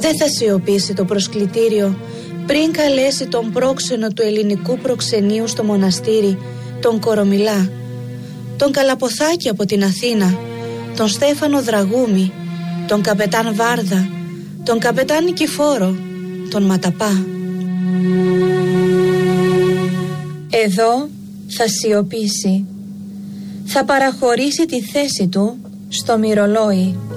Δεν θα σιωπήσει το προσκλητήριο πριν καλέσει τον πρόξενο του ελληνικού προξενείου στο μοναστήρι, τον Κορομιλά, τον Καλαποθάκη από την Αθήνα, τον Στέφανο Δραγούμη, τον καπετάν Βάρδα, τον καπετάν Νικηφόρο, τον Ματαπά. Εδώ θα σιωπήσει. Θα παραχωρήσει τη θέση του στο μυρολόι.